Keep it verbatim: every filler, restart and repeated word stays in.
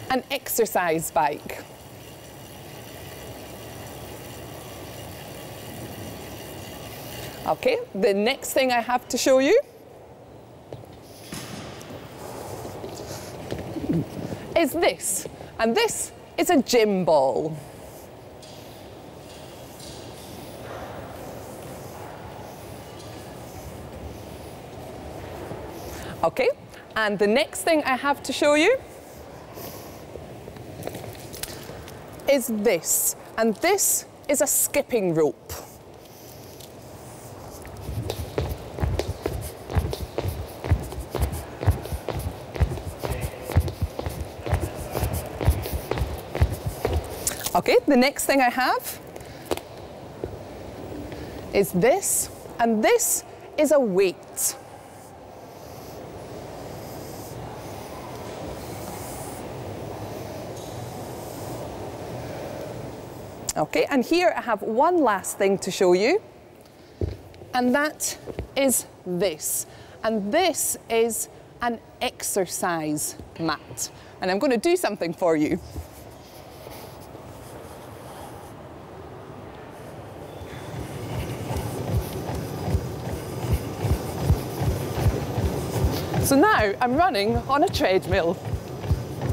an exercise bike. Okay, the next thing I have to show you is this, and this is a gym ball. Okay, and the next thing I have to show you is this, and this is a skipping rope. Okay, the next thing I have is this, and this is a weight. Okay, and here I have one last thing to show you, and that is this. And this is an exercise mat. And I'm going to do something for you. So now I'm running on a treadmill.